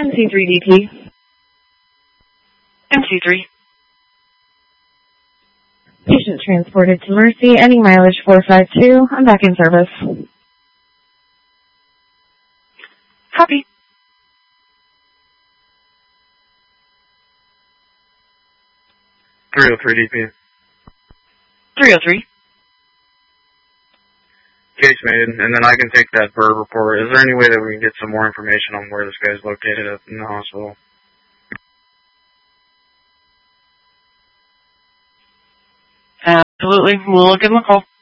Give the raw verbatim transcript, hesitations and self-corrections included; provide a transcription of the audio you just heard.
M C three D P. M C three. Patient transported to Mercy, ending mileage four five two. I'm back in service. Copy. three oh three D P. three oh three. Case made, and then I can take that bird report. Is there any way that we can get some more information on where this guy's located at, in the hospital? Absolutely. We'll give him a call.